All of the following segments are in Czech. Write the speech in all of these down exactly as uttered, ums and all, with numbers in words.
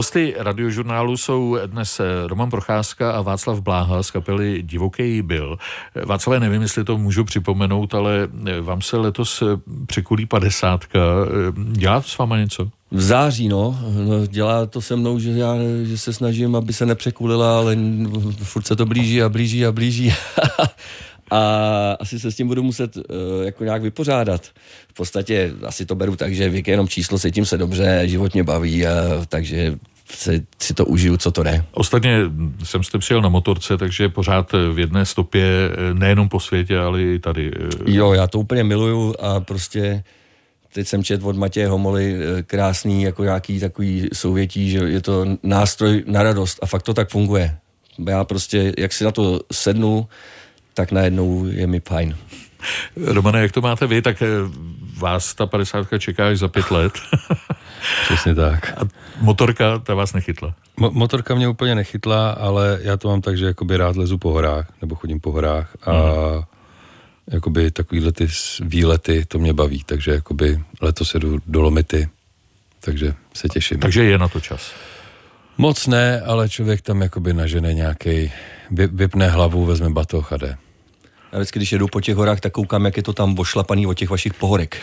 Hosty Radiožurnálu jsou dnes Roman Procházka a Václav Bláha z kapely Divoký byl. Václavé, nevím, jestli to můžu připomenout, ale vám se letos překulí padesátka. Dělá to s váma něco? V září, no. no. Dělá to se mnou, že já že se snažím, aby se nepřekulila, ale furt se to blíží a blíží a blíží. A asi se s tím budu muset uh, jako nějak vypořádat. V podstatě asi to beru tak, že věk je jenom číslo, cítím se dobře, život mě baví, a, takže se, si to užiju, co to jde. Ostatně jsem jste přijel na motorce, takže pořád v jedné stopě, nejenom po světě, ale i tady. Jo, já to úplně miluju a prostě teď jsem četl od Matěje Homoly krásný jako nějaký takový souvětí, že je to nástroj na radost a fakt to tak funguje. Já prostě, jak si na to sednu, tak najednou je mi fajn. Romane, jak to máte vy, tak vás ta padesátka čeká až za pět let. Přesně tak. A motorka, ta vás nechytla? Mo- motorka mě úplně nechytla, ale já to mám tak, že jakoby rád lezu po horách, nebo chodím po horách a mm. jakoby takovýhle ty výlety, to mě baví, takže jakoby letos jedu do Lomity, takže se těším. Takže je na to čas? Moc ne, ale člověk tam jakoby nažene nějakej, vypne hlavu, vezme batoh a jde. Já vždycky, když jedu po těch horách, tak koukám, jak je to tam ošlapaný od těch vašich pohorek.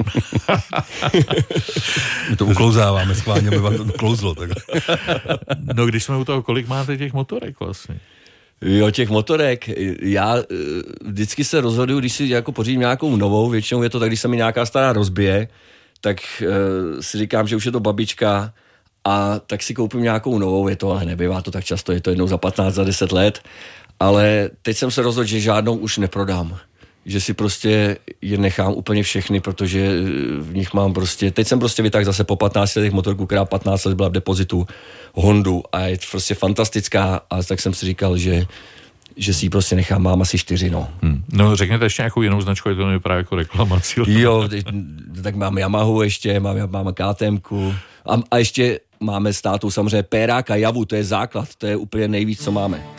My to uklouzáváme schválně, aby vám to uklouzlo. Tak. No, když jsme u toho, kolik máte těch motorek vlastně? Jo, těch motorek. Já vždycky se rozhoduju, když si jako pořídím nějakou novou, většinou je to tak, když se mi nějaká stará rozbije, tak uh, si říkám, že už je to babička, a tak si koupím nějakou novou, je to, ale nebývá to tak často, je to jednou za patnáct, za deset let, ale teď jsem se rozhodl, že žádnou už neprodám, že si prostě je nechám úplně všechny, protože v nich mám prostě, teď jsem prostě vytáhl zase po patnácti letech motorku, která patnáct let byla v depozitu, Hondu, a je prostě fantastická, a tak jsem si říkal, že že si ji prostě nechám, mám asi čtyři, no. Hmm. No, řekněte ještě nějakou jinou značku, je to nevypadá jako reklamací. Jo, tak máme Yamahu ještě, máme, máme KTMku a, a ještě máme s tátou samozřejmě Péráka, Javu, to je základ, to je úplně nejvíc, co máme.